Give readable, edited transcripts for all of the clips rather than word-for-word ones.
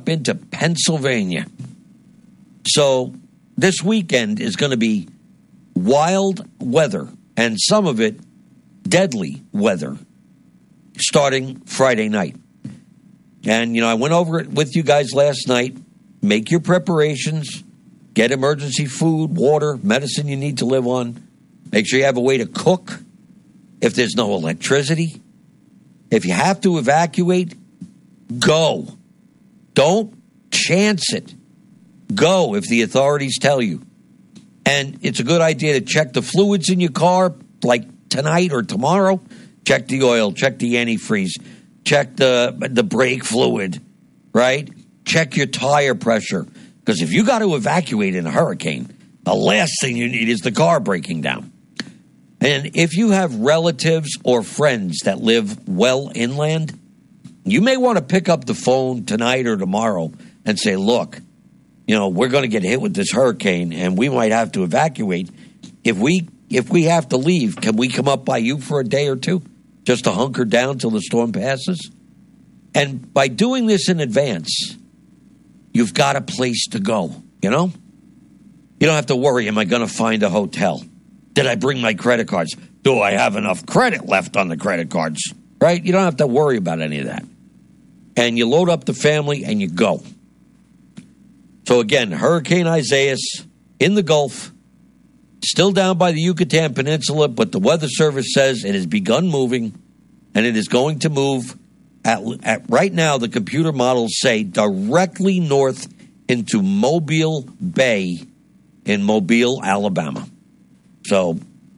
up into Pennsylvania. So this weekend is going to be wild weather, and some of it deadly weather, starting Friday night. And, I went over it with you guys last night. Make your preparations. Get emergency food, water, medicine you need to live on. Make sure you have a way to cook if there's no electricity. If you have to evacuate, go. Don't chance it. Go if the authorities tell you. And it's a good idea to check the fluids in your car, like tonight or tomorrow. Check the oil, check the antifreeze, check the brake fluid, right? Check your tire pressure. Because if you got to evacuate in a hurricane, the last thing you need is the car breaking down. And if you have relatives or friends that live well inland, you may want to pick up the phone tonight or tomorrow and say, look, we're going to get hit with this hurricane and we might have to evacuate. If we have to leave, can we come up by you for a day or two just to hunker down till the storm passes? And by doing this in advance, you've got a place to go, You don't have to worry, am I going to find a hotel? Did I bring my credit cards? Do I have enough credit left on the credit cards? Right? You don't have to worry about any of that. And you load up the family and you go. So again, Hurricane Isaias in the Gulf, still down by the Yucatan Peninsula, but the Weather Service says it has begun moving, and it is going to move at right now, the computer models say directly north into Mobile Bay in Mobile, Alabama. So,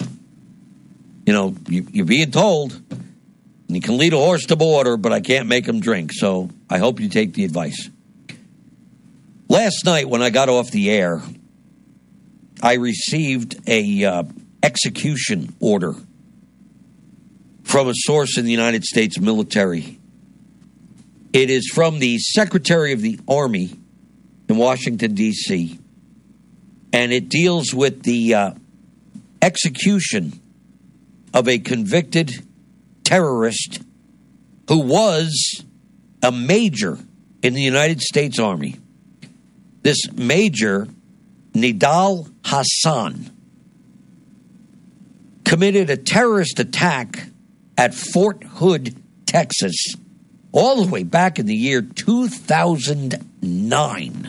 you're being told you can lead a horse to water, but I can't make him drink. So I hope you take the advice. Last night when I got off the air, I received a execution order from a source in the United States military. It is from the Secretary of the Army in Washington, D.C., and it deals with the execution of a convicted terrorist who was a major in the United States Army. This major, Nidal Hasan, committed a terrorist attack at Fort Hood, Texas, all the way back in the year 2009.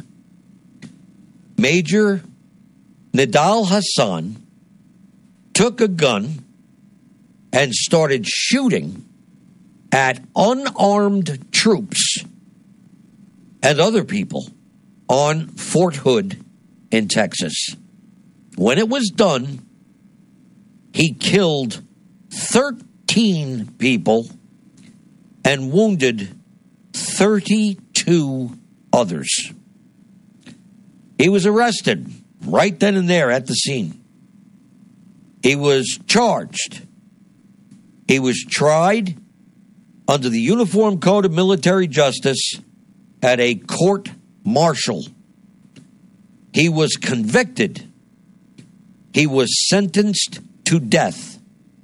Major Nidal Hasan took a gun and started shooting at unarmed troops and other people on Fort Hood in Texas. When it was done, he killed 13 people and wounded 32 others. He was arrested right then and there at the scene. He was charged. He was tried under the Uniform Code of Military Justice at a court-martial. He was convicted. He was sentenced to death.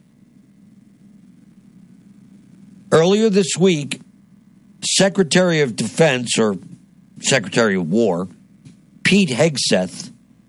Earlier this week, Secretary of Defense, or Secretary of War, Pete Hegseth,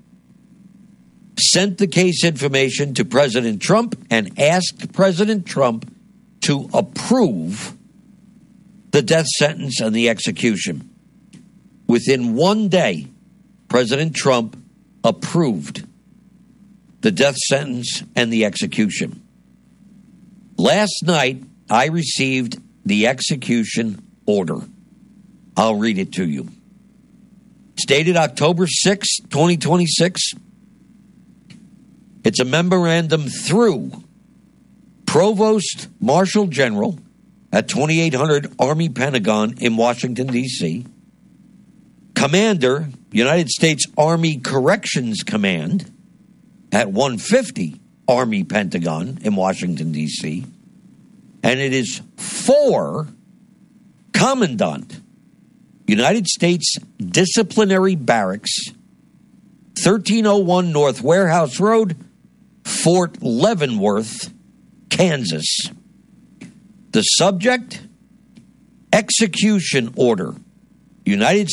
sent the case information to President Trump and asked President Trump to approve the death sentence and the execution. Within one day, President Trump approved the death sentence and the execution. Last night, I received the execution order. I'll read it to you. It's dated October 6, 2026. It's a memorandum through Provost Marshal General at 2800 Army Pentagon in Washington, D.C., Commander, United States Army Corrections Command at 150 Army Pentagon in Washington, D.C., and it is for Commandant, United States Disciplinary Barracks, 1301 North Warehouse Road, Fort Leavenworth, Kansas. The subject, execution order, United